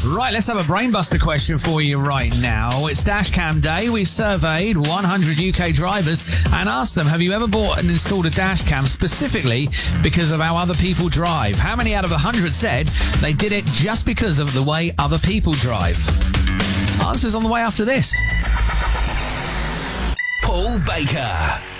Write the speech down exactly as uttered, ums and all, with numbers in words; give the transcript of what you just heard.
Right, let's have a brainbuster question for you right now. It's Dashcam Day. We surveyed one hundred U K drivers and asked them, have you ever bought and installed a dashcam specifically because of how other people drive? How many out of the one hundred said they did it just because of the way other people drive? Answers on the way after this. Paul Baker.